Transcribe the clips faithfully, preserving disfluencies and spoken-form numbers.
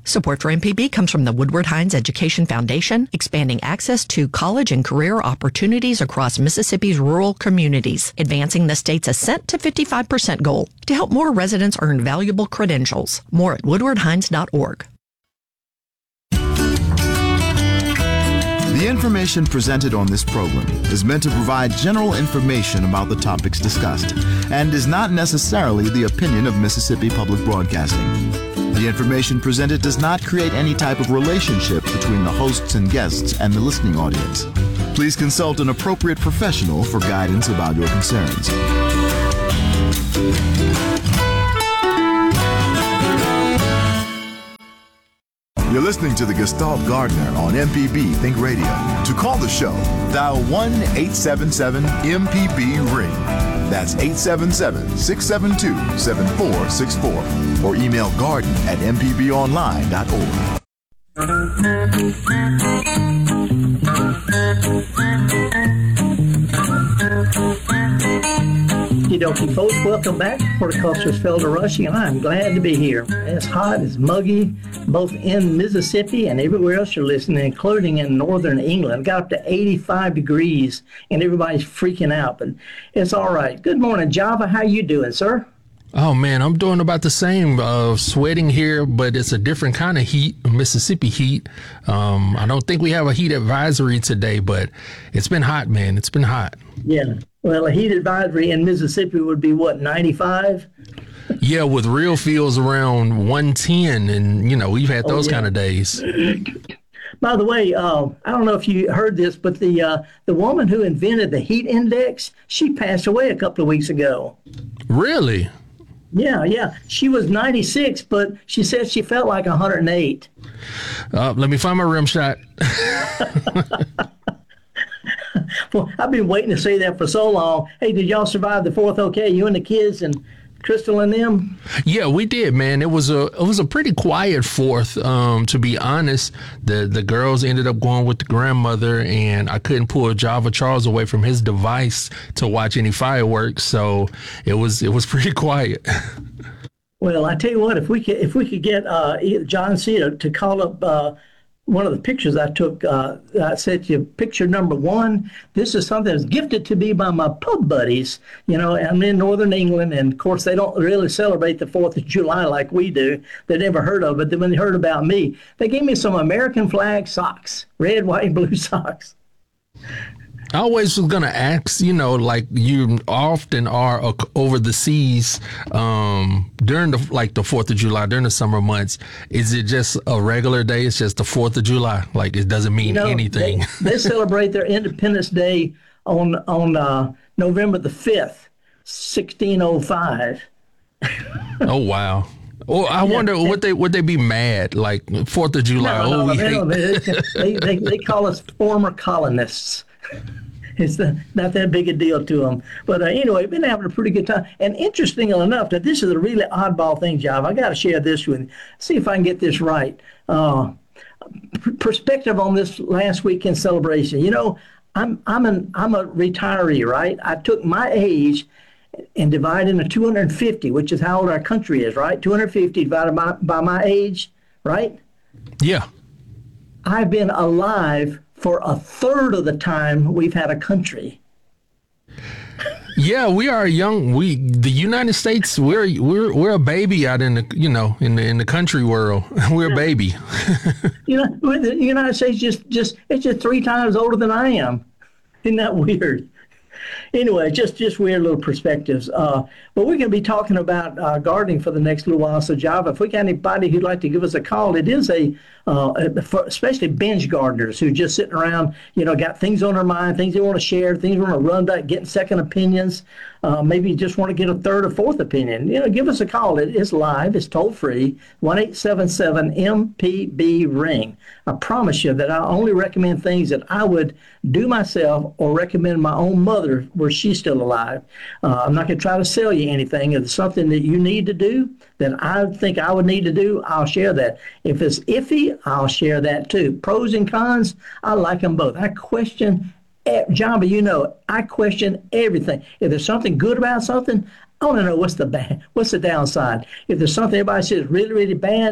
Support for M P B comes from the Woodward Hines Education Foundation, expanding access to college and career opportunities across Mississippi's rural communities, advancing the state's ascent to fifty-five percent goal to help more residents earn valuable credentials. More at woodward hines dot org. The information presented on this program is meant to provide general information about the topics discussed and is not necessarily the opinion of Mississippi Public Broadcasting. The information presented does not create any type of relationship between the hosts and guests and the listening audience. Please consult an appropriate professional for guidance about your concerns. You're listening to the Gestalt Gardener on M P B Think Radio. To call the show, dial one eight seven seven M P B ring. That's eight seven seven, six seven two, seven four six four. Or email garden at m p b online dot org. Okie dokie, folks, welcome back. Horticulturist Felder Rushing, and I'm glad to be here. It's hot, it's muggy, both in Mississippi and everywhere else you're listening, including in northern England. Got up to eighty-five degrees, and everybody's freaking out, but it's all right. Good morning, Java. How you doing, sir? Oh, man, I'm doing about the same. Uh, sweating here, but it's a different kind of heat, Mississippi heat. Um, I don't think we have a heat advisory today, but it's been hot, man. It's been hot. Yeah. Well, a heat advisory in Mississippi would be, what, ninety-five? Yeah, with real feels around one ten, and, you know, we've had those oh, yeah. kind of days. By the way, uh, I don't know if you heard this, but the uh, the woman who invented the heat index, she passed away a couple of weeks ago. Really? Yeah, yeah. She was ninety-six, but she said she felt like one hundred eight. Uh, let me find my rim shot. Well, I've been waiting to say that for so long. Hey, did y'all survive the fourth okay? You and the kids and Crystal and them? Yeah, we did, man. It was a it was a pretty quiet fourth, um, to be honest. The the girls ended up going with the grandmother, and I couldn't pull Java Charles away from his device to watch any fireworks, so it was it was pretty quiet. Well, I tell you what, if we could if we could get uh, John C. to, to call up uh, one of the pictures I took, uh, I said to you, picture number one, this is something that's gifted to me by my pub buddies. You know, I'm in northern England, and of course they don't really celebrate the fourth of July like we do. They never heard of it. Then when they heard about me, they gave me some American flag socks, red, white, and blue socks. I always was going to ask, you know, like you often are over the seas um, during the like the fourth of July, during the summer months. Is it just a regular day? It's just the fourth of July. Like it doesn't mean you know, anything. They, they celebrate their Independence Day on on uh, November the fifth, sixteen oh five. Oh, wow. Well, I yeah, wonder, they, would they would they be mad, like fourth of July? No, oh, no, we they, hate- they, they, they call us former colonists. It's the, not that big a deal to them. But uh, anyway, been having a pretty good time. And interesting enough, that this is a really oddball thing, Java. I got to share this with you. See if I can get this right. Uh, perspective on this last weekend celebration. You know, I'm I'm an I'm a retiree, right? I took my age and divided into two hundred fifty, which is how old our country is, right? two hundred fifty divided by, by my age, right? Yeah. I've been alive for a third of the time we've had a country. Yeah, we are young. We the United States. We're we're we're a baby out in the you know in the in the country world. We're a baby. You know, the United States just just it's just three times older than I am. Isn't that weird? Anyway, just just weird little perspectives. Uh, but we're going to be talking about uh, gardening for the next little while. So, Java, if we got anybody who'd like to give us a call, it is a, uh, for especially binge gardeners who are just sitting around, you know, got things on their mind, things they want to share, things they want to run back, getting second opinions. Uh, maybe you just want to get a third or fourth opinion. You know, give us a call. It is live. It's toll free. one eight seven seven M P B ring. I promise you that I only recommend things that I would do myself or recommend my own mother were she still alive. Uh, I'm not going to try to sell you anything. If it's something that you need to do that I think I would need to do, I'll share that. If it's iffy, I'll share that too. Pros and cons, I like them both. I question John, but you know, I question everything. If there's something good about something, I want to know what's the bad, what's the downside. If there's something everybody says really, really bad,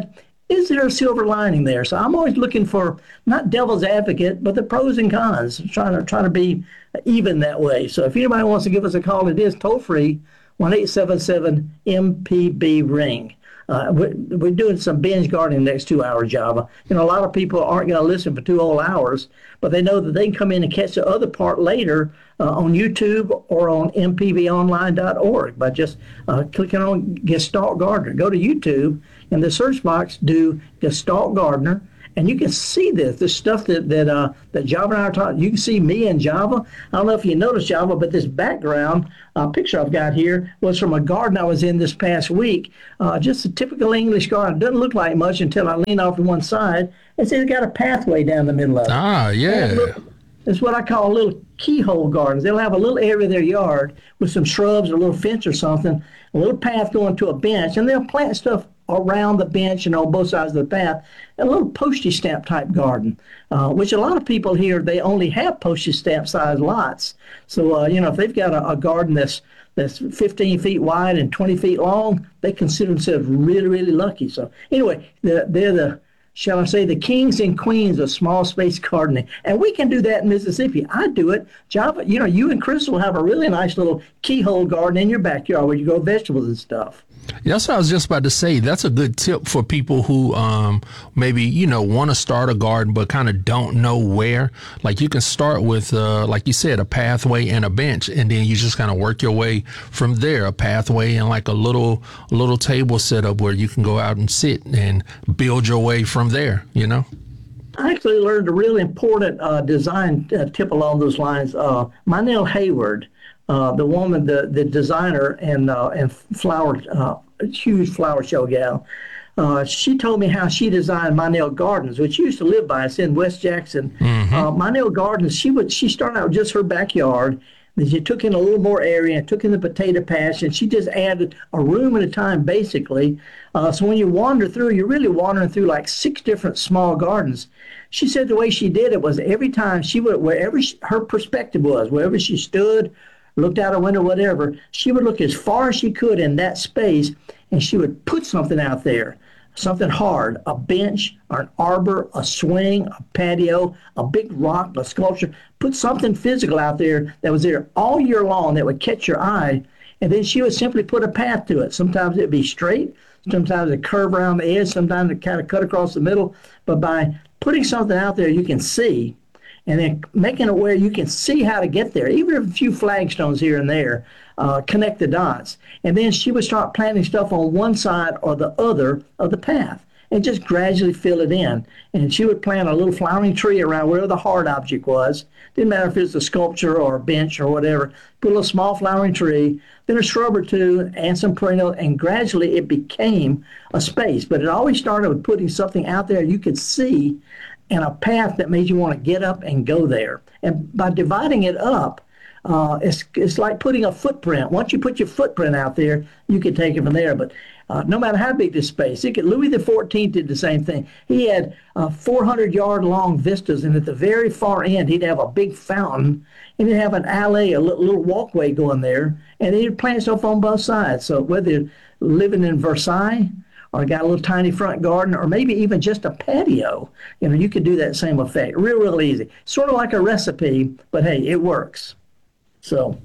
is there a silver lining there? So I'm always looking for not devil's advocate, but the pros and cons, trying to try to be even that way. So if anybody wants to give us a call, it is toll free, one eight seven seven M P B ring. Uh, we're, we're doing some binge gardening next two hour Java. You know, a lot of people aren't going to listen for two whole hours, but they know that they can come in and catch the other part later uh, on YouTube or on m p b online dot org by just uh, clicking on Gestalt Gardener. Go to YouTube, in the search box, do Gestalt Gardener, and you can see this, this stuff that that uh, that Java and I are talking. You can see me in Java. I don't know if you noticed, Java, but this background uh, picture I've got here was from a garden I was in this past week. Uh, just a typical English garden. Doesn't look like much until I lean off to one side. It's, it's got a pathway down the middle of it. Ah, yeah. It's what I call little keyhole gardens. They'll have a little area of their yard with some shrubs or a little fence or something, a little path going to a bench, and they'll plant stuff around the bench and on both sides of the path, a little postage stamp type garden, uh, which a lot of people here, they only have postage stamp size lots. So, uh, you know, if they've got a, a garden that's that's fifteen feet wide and twenty feet long, they consider themselves really, really lucky. So anyway, they're, they're the, shall I say, the kings and queens of small space gardening. And we can do that in Mississippi. I do it. Java, you know, you and Crystal have a really nice little keyhole garden in your backyard where you grow vegetables and stuff. That's what I was just about to say. That's a good tip for people who um, maybe, you know, want to start a garden but kind of don't know where. Like you can start with, uh, like you said, a pathway and a bench, and then you just kind of work your way from there. A pathway and like a little little table setup where you can go out and sit and build your way from there, you know? I actually learned a really important uh, design uh, tip along those lines. Uh, Mynell Hayward, Uh, the woman, the the designer and uh, and flower, uh, huge flower show gal, uh, she told me how she designed Mynell Gardens, which she used to live by. It's in West Jackson. Mm-hmm. Uh, Mynell Gardens. She would she started out with just her backyard. Then she took in a little more area and took in the potato patch, and she just added a room at a time, basically. Uh, so when you wander through, you're really wandering through like six different small gardens. She said the way she did it was every time she would, wherever she, her perspective was, wherever she stood, looked out a window, whatever, she would look as far as she could in that space, and she would put something out there, something hard, a bench or an arbor, a swing, a patio, a big rock, a sculpture. Put something physical out there that was there all year long that would catch your eye, and then she would simply put a path to it. Sometimes it'd be straight, sometimes it'd curve around the edge, sometimes it kind of cut across the middle, but by putting something out there you can see, and then making it where you can see how to get there, even if a few flagstones here and there, uh, connect the dots. And then she would start planting stuff on one side or the other of the path and just gradually fill it in. And she would plant a little flowering tree around wherever the hard object was. Didn't matter if it was a sculpture or a bench or whatever. Put a little small flowering tree, then a shrub or two, and some perennial, and gradually it became a space. But it always started with putting something out there you could see, and a path that made you want to get up and go there. And by dividing it up, uh, it's it's like putting a footprint. Once you put your footprint out there, you can take it from there. But uh, no matter how big the space, it could, Louis the fourteenth did the same thing. He had uh, four hundred yard long vistas, and at the very far end, he'd have a big fountain, and he'd have an alley, a little, little walkway going there, and he'd plant stuff on both sides. So whether you're living in Versailles, or got a little tiny front garden, or maybe even just a patio, you know, you could do that same effect. Real, real easy. Sort of like a recipe, but hey, it works. So.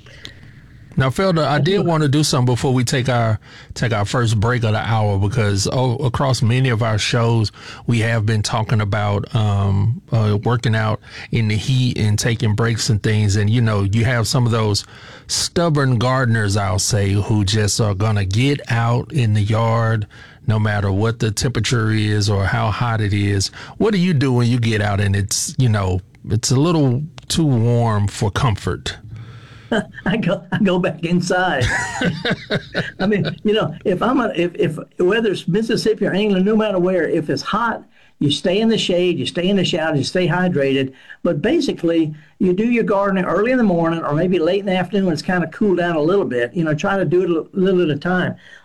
Now, Felder, I did want to do something before we take our take our first break of the hour, because oh, across many of our shows, we have been talking about um, uh, working out in the heat and taking breaks and things. And, you know, you have some of those stubborn gardeners, I'll say, who just are going to get out in the yard no matter what the temperature is or how hot it is. What do you do when you get out and it's, you know, it's a little too warm for comfort? I go I go back inside. I mean, you know, if I'm a, if if whether it's Mississippi or England, no matter where, if it's hot, you stay in the shade, you stay in the shower, you stay hydrated. But basically, you do your gardening early in the morning or maybe late in the afternoon when it's kind of cooled down a little bit. You know, try to do it a little at a time.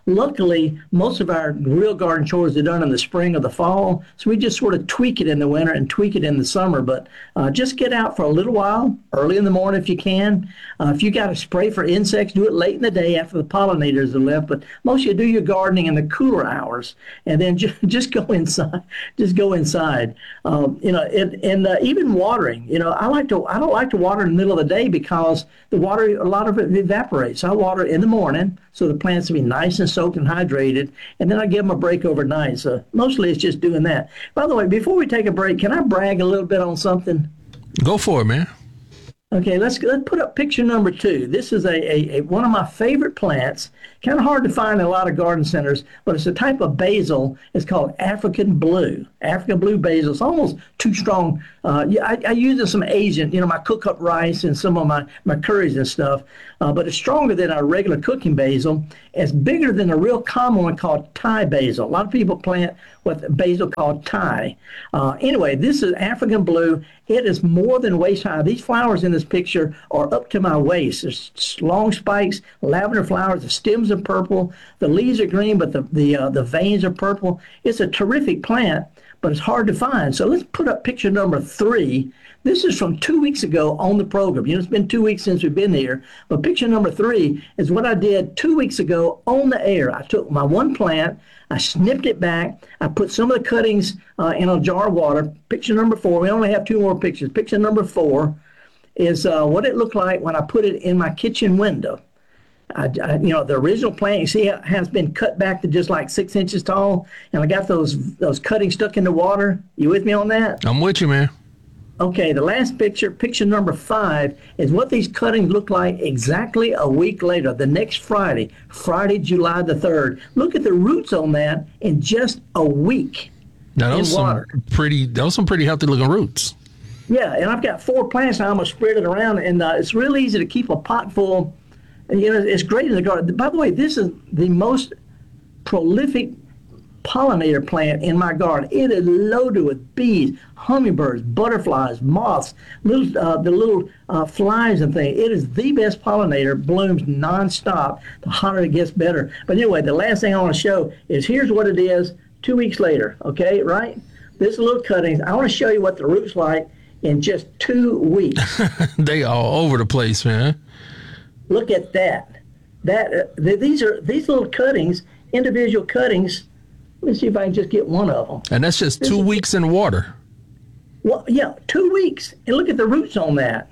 luckily, most of our real garden chores are done in the spring or the fall, so we just sort of tweak it in the winter and tweak it in the summer. But uh, just get out for a little while, early in the morning if you can. Uh, if you got to spray for insects, do it late in the day after the pollinators have left. But most of you do your gardening in the cooler hours, and then just, just go inside. Just go inside. Um, you know, and, and uh, even watering. You know, I like to. I don't like to water in the middle of the day because the water, a lot of it evaporates. So I water in the morning so the plants will be nice and soaked and hydrated, and then I give them a break overnight. So mostly it's just doing that. By the way, before we take a break, can I brag a little bit on something? Go for it, man. Okay, let's let's put up picture number two. This is a, a, a one of my favorite plants. Kind of hard to find in a lot of garden centers, but it's a type of basil. It's called African blue. African blue basil. It's almost too strong. Uh, yeah, I, I use it in some Asian, you know, my cook up rice and some of my, my curries and stuff. Uh, but it's stronger than our regular cooking basil. It's bigger than a real common one called Thai basil. A lot of people plant with basil called Thai. Uh, anyway, this is African blue. It is more than waist high. These flowers in this picture are up to my waist. There's long spikes, lavender flowers. The stems are purple. The leaves are green, but the the uh, the veins are purple. It's a terrific plant, but it's hard to find. So let's put up picture number three. This is from two weeks ago on the program. You know, it's been two weeks since we've been here. But picture number three is what I did two weeks ago on the air. I took my one plant, I snipped it back, I put some of the cuttings uh, in a jar of water. Picture number four, we only have two more pictures. Picture number four is uh, what it looked like when I put it in my kitchen window. I, I, you know, the original plant, you see, it has been cut back to just like six inches tall, and I got those those cuttings stuck in the water. You with me on that? I'm with you, man. Okay, the last picture, picture number five, is what these cuttings look like exactly a week later, the next Friday, Friday, July the third. Look at the roots on that in just a week. Now, those in water. some pretty, those some pretty healthy looking roots. Yeah, and I've got four plants now. I'm going to spread it around, and uh, it's real easy to keep a pot full. And, you know, it's great in the garden. By the way, this is the most prolific pollinator plant in my garden. It is loaded with bees, hummingbirds, butterflies, moths, little uh, the little uh, flies and things. It is the best pollinator. Blooms nonstop. The hotter it gets, better. But anyway, the last thing I want to show is here's what it is two weeks later. Okay, right? This little cuttings. I want to show you what the roots like in just two weeks. They all over the place, man. Look at that. That uh, th- these are these little cuttings, individual cuttings. Let me see if I can just get one of them. And that's just two weeks in water. Well, yeah, two weeks. And look at the roots on that.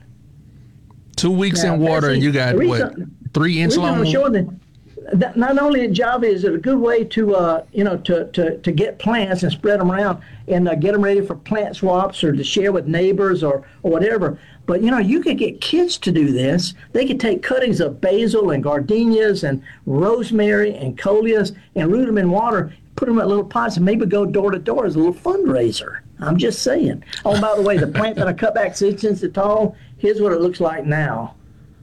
Two weeks Now, in water, Betsy, and you got, the what, reason- three inch The reason long? I'm showing that, that not only a job is it a good way to, uh, you know, to, to, to get plants and spread them around and uh, get them ready for plant swaps or to share with neighbors or, or whatever. But, you know, you could get kids to do this. They could take cuttings of basil and gardenias and rosemary and coleus and root them in water, put them in little pots, and maybe go door to door as a little fundraiser. I'm just saying. Oh, by the way, the plant that I cut back six inches tall, here's what it looks like now.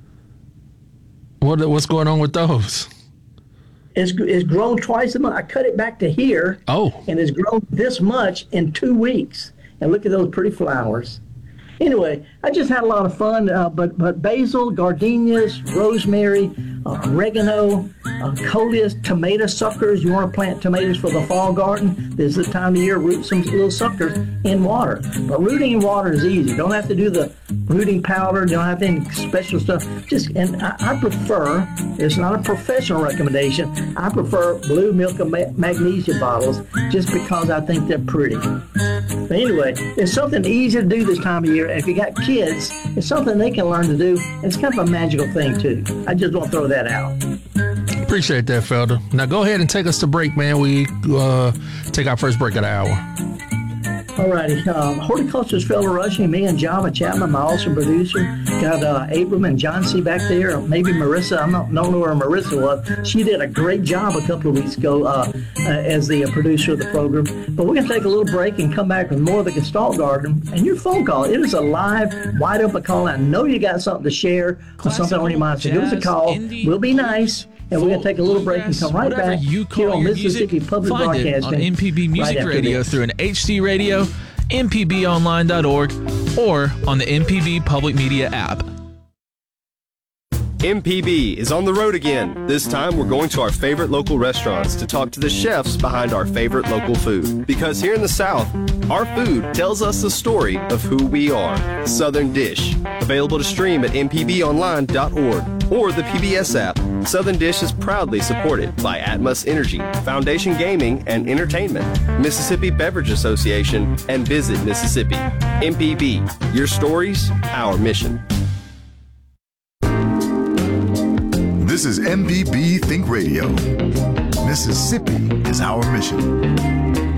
What What's going on with those? It's, it's grown twice a month. I cut it back to here. Oh. And it's grown this much in two weeks. And look at those pretty flowers. Anyway, I just had a lot of fun, uh, but but basil, gardenias, rosemary, uh, oregano, uh, coleus, tomato suckers. You want to plant tomatoes for the fall garden? This is the time of year root some little suckers in water. But rooting in water is easy. Don't have to do the rooting powder. Don't have any special stuff. Just and I, I prefer. It's not a professional recommendation. I prefer blue milk and ma- magnesia bottles just because I think they're pretty. But anyway, it's something easy to do this time of year. And if you got kids, it's something they can learn to do. It's kind of a magical thing, too. I just want to throw that out. Appreciate that, Felder. Now go ahead and take us to break, man. We uh, take our first break of the hour. All righty. Um, Horticulturist Felder Rushing, me and Java Chapman, my awesome producer. Got uh, Abram and John C. back there. Maybe Marissa. I don't, don't know where Marissa was. She did a great job a couple of weeks ago uh, uh, as the uh, producer of the program. But we're going to take a little break and come back with more of the Gestalt Garden and your phone call. It is a live, wide open call. I know you got something to share or something on your mind. So give us a call. We'll be nice. And we're going to take a little break and come right back you here on Mississippi music, Public find Broadcasting. it on M P B Music right Radio this. through an H D radio, M P B online dot org, or on the M P B Public Media app. M P B is on the road again. This time we're going to our favorite local restaurants to talk to the chefs behind our favorite local food. Because here in the South, our food tells us the story of who we are. Southern Dish. Available to stream at m p b online dot org or the P B S app. Southern Dish is proudly supported by Atmos Energy, Foundation Gaming and Entertainment, Mississippi Beverage Association, and Visit Mississippi. M P B, your stories, our mission. This is M P B Think Radio. Mississippi is our mission.